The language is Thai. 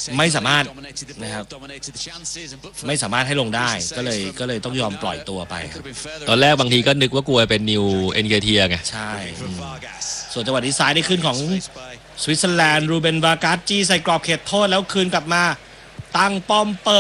ไม่สามารถนะครับไม่สามารถให้ลงได้ก็เลยต้องยอมปล่อยตัวไปตอนแรกบางทีก็นึกว่ากลัวเป็นนิวเอ็นเกเทียไงใช่ส่วนจังหวะที่ซ้ายได้ขึ้นของสวิตเซอร์แลนด์รูเบน วาร์กัสจี้ใส่กรอบเขตโทษแล้วคืนกลับมาตั้งป้อมเปิด